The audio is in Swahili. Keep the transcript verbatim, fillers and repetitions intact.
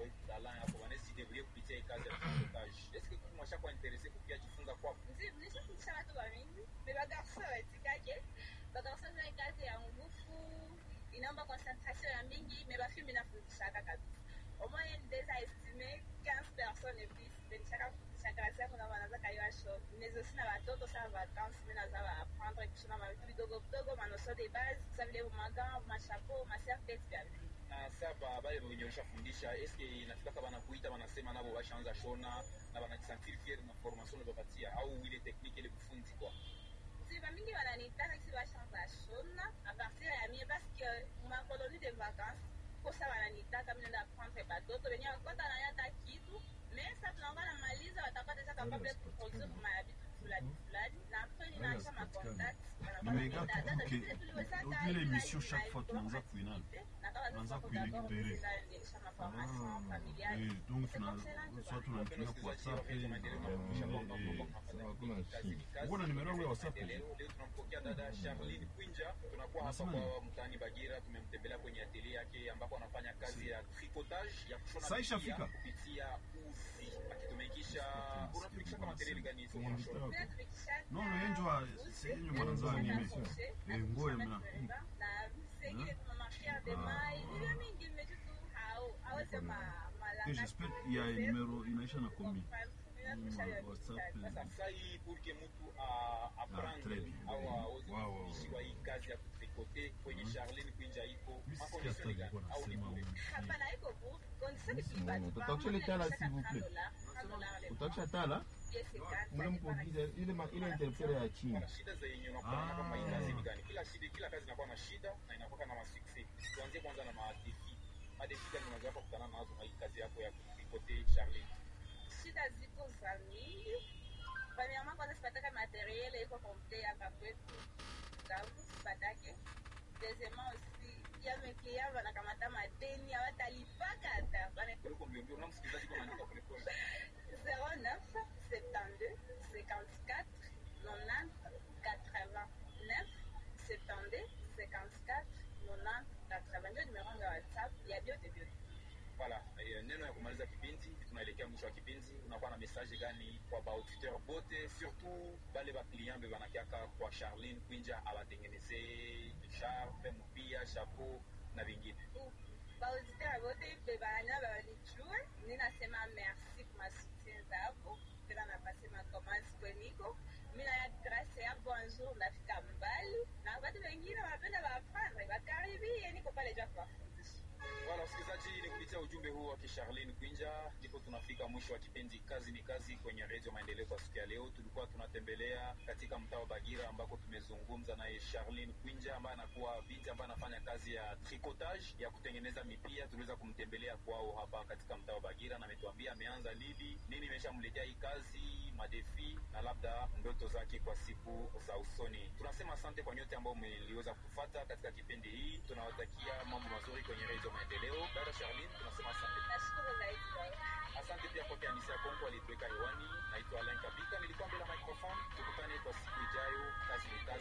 talent yako wanaweza develop kupitia kazi ya tricotage. Est-ce que vous mwasha kwa intéressé kupia jifunza kwa ndio nishakutisha watu wa mingi beba garçon etikake bagarçon za kazi ya nguvu inaomba concentration ya mingi mais bafi mimi nafundisha kabisa au moins déjà estimé quinze personnes et plus benishaka kufundisha kazi yako na wanaanza kaiwa show nizo sina watoto sana vacances mimi naanza apprendre kushona mavitu vidogo vidogo manoso de base ça veut dire magan ma chapeau ma serpette na saba bale wenye washafundisha eske inafika kama wanakuita wanasema nabo washaanza shona na wanajisentir fier na formation na bapatia au ile technique ile kufunzi kwa siba mingi wananitaka kisi washaanza shona a partir ya mie parce que ma colonie de vacances kwa sababu wananitaka mimi naenda prendre batoto wenye wakota na hata kitu mais ça tunaanza na maliza watakuwa déjà capable de produire ma habitude fulani fulani na après ninaanza ma contact nimega tuke ile émission chaque fois tunaanza kuinana tunaanza kuirécupérer et donc soit tunatumia kwa WhatsApp kuna numero ya WhatsApp leo tunampokea dada Charlene Kwinja tunakuwa hapa kwa mtaani Bagira tumemtembelea kwenye atelier yake ambapo anafanya kazi ya tricotage ya kushona sasa ishafika kupitia uzi akitumikisha unatumikisha kama atelier gani hizo unashona non le enjo c'est enjo mwanzo anime eh ngoe mna na segile kama marqueur de maille ile mingi imetutu hao aweze ma et j'espère il y a un numéro inaisha na combien WhatsApp sasa hii pour que mtu apprendre au aweze kushika hii kazi ya kutrikote kwenye Charlene Kwinja iko hapo ni Senegal au ni bure hapa na iko bure konisa kibati tutakuwa tala s'il vous plaît utakuwa tala mwe mpogiza ile ile interfere ya chini shida za yenyewe unakuwa kama hii kazi ni gani kila shida kila kazi inakuwa na shida na inakuwa na masuccess tuanze kwanza na madefi madefi gani unaweza kukutana nazo na hii kazi yako ya kutrikote Charlene shida ziko za mingi premièrement kwanza sipataka materiel iko complet hapa kwetu kavu sipatake deuxièmement aussi ya meklia wanakamata madeni hawatalipaka hata kuliko mbio na msikilizaji kwa maandika kule kwa zéro neuf soixante-deux cinquante-quatre quatre-vingts quatre-vingt-neuf soixante-deux cinquante-quatre quatre-vingts quatre-vingts numéro ya WhatsApp ya biote biote. Voilà, neno ya kumaliza kipindi tunaelekea mwisho wa kipindi unakuwa na message gani kwa baauditeur bote surtout bale ba client be banakiaka kwa Charlene Kwinja abatengeneze sharpe mpia chapeau na vingine baauditeur bote be bana balijua ninasema merci kwa soutien zako bila na passer ma commande kweniko mimi na grâce ya bonjour nafika mbali na watu wengine wanapenda baafanye bakaribie niko pale jua kwa Wala msikilizaji ni kupitia ujumbe huu wa Charlene Kwinja ndipo tunafika mwisho wa kipindi kazi ni kazi kwenye Radio Maendeleo kwa siku ya leo. Tulikuwa tunatembelea katika mtaa wa Bagira ambako tumezungumza naye Charlene Kwinja ambaye anakuwa binti ambaye anafanya kazi ya tricotage ya kutengeneza mipia. Tuliweza kumtembelea kwao hapa katika mtaa wa Bagira na ametuambia ameanza lini, nini imeshamletea hii kazi, madefi na labda ndoto zake kwa siku za usoni. Tunasema asante kwa nyote ambao mliweza kufuata katika kipindi hii. Tunawatakia mambo mazuri kwenye Radio Maendeleo. Dada Charlene tunasema asante. Nashukuru zaidi. Asante pia kwa Anisia Konko alituweka hewani. Naitwa Alain Kabika nilikuwa mbele ya microphone. Tukutane kwa siku ijayo. Kazi ni kazi.